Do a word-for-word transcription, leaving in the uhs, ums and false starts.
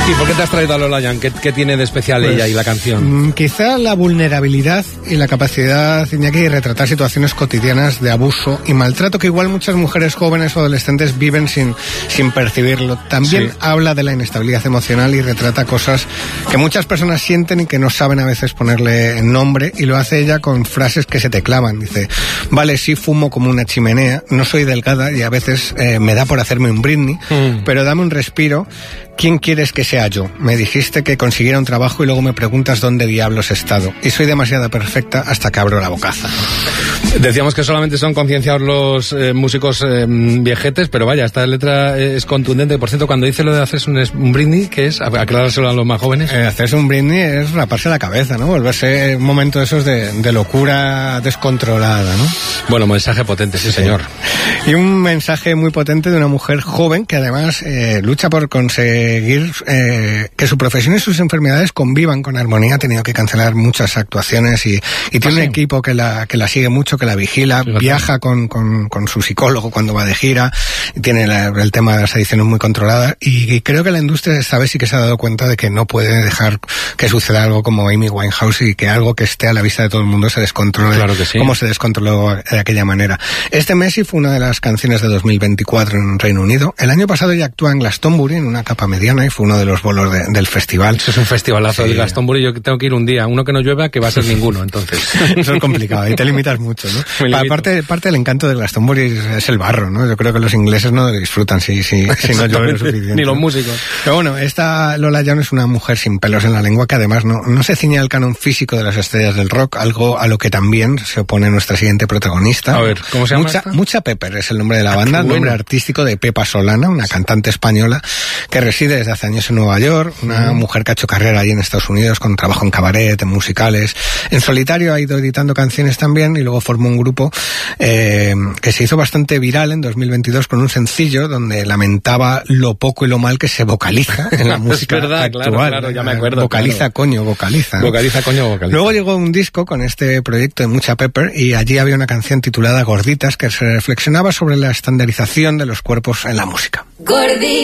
¿Y por qué te has traído a Lola Young? ¿Qué, qué tiene de especial pues, ella y la canción? Quizá la vulnerabilidad y la capacidad, Iñaki, de retratar situaciones cotidianas de abuso y maltrato que igual muchas mujeres jóvenes o adolescentes viven sin, sin percibirlo. También sí. habla de la inestabilidad emocional y retrata cosas que muchas personas sienten y que no saben a veces ponerle nombre, y lo hace ella con frases que se te clavan. Dice, vale, sí fumo como una chimenea, no soy delgada y a veces eh, me da por hacerme un Britney, mm. pero dame un respiro. ¿Quién quieres que sea yo? Me dijiste que consiguiera un trabajo y luego me preguntas dónde diablos he estado. Y soy demasiado perfecta hasta que abro la bocaza. Decíamos que solamente son concienciados los eh, músicos eh, viejetes, pero vaya, esta letra es contundente. Por cierto, cuando dice lo de hacerse un, un Britney, ¿qué es? Aclarárselo a los más jóvenes. Eh, hacerse un Britney es raparse la cabeza, ¿no? Volverse un momento de esos de, de locura descontrolada, ¿no? Bueno, mensaje potente, sí, sí, señor. Y un mensaje muy potente de una mujer joven que además eh, lucha por conseguir Seguir, eh, que su profesión y sus enfermedades convivan con armonía. Ha tenido que cancelar muchas actuaciones y, y tiene ah, sí. un equipo que la, que la sigue mucho, que la vigila, sí, viaja con, con, con su psicólogo cuando va de gira, y tiene la, el tema de las adicciones muy controlada, y, y creo que la industria esta vez sí que se ha dado cuenta de que no puede dejar que suceda algo como Amy Winehouse y que algo que esté a la vista de todo el mundo se descontrole, claro que sí. como se descontroló de aquella manera. Este Messi fue una de las canciones de dos mil veinticuatro en Reino Unido. El año pasado ella actúa en Glastonbury en una capa mediana y fue uno de los bolos de, del festival. Eso es un festivalazo sí. de Glastonbury. Yo tengo que ir un día, uno que no llueva, que va a ser ninguno, entonces. Eso es complicado, y te limitas mucho, ¿no? Aparte, parte del encanto de Glastonbury es, es el barro, ¿no? Yo creo que los ingleses no lo disfrutan si, si, si no llueve lo suficiente. Ni los músicos. Pero bueno, esta Lola Young es una mujer sin pelos en la lengua que además no, no se ciñe al canon físico de las estrellas del rock, algo a lo que también se opone nuestra siguiente protagonista. A ver, ¿cómo se llama Mucha, esta? Mucha Pepper es el nombre de la ah, banda, el bueno. nombre artístico de Pepa Solana, una cantante española que reside desde hace años en Nueva York, una mm. mujer que ha hecho carrera allí en Estados Unidos con trabajo en cabaret, en musicales. En solitario ha ido editando canciones también y luego formó un grupo eh, que se hizo bastante viral en dos mil veintidós con un sencillo donde lamentaba lo poco y lo mal que se vocaliza en la música es verdad, actual. Claro, claro, ya me acuerdo. Vocaliza, claro. coño, vocaliza. Vocaliza, coño, vocaliza. Luego llegó un disco con este proyecto de Mucha Pepper y allí había una canción titulada Gorditas que se reflexionaba sobre la estandarización de los cuerpos en la música. Gordita.